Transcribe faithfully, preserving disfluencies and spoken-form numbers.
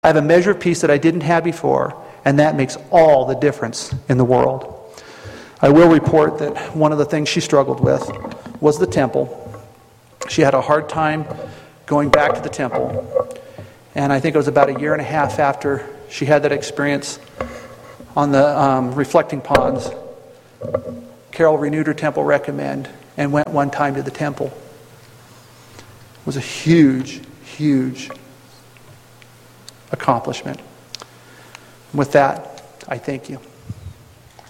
I have a measure of peace that I didn't have before, and that makes all the difference in the world. I will report that one of the things she struggled with was the temple. She had a hard time going back to the temple. And I think it was about a year and a half after she had that experience on the um, reflecting ponds, Carol renewed her temple recommend and went one time to the temple. It was a huge, huge accomplishment. With that, I thank you.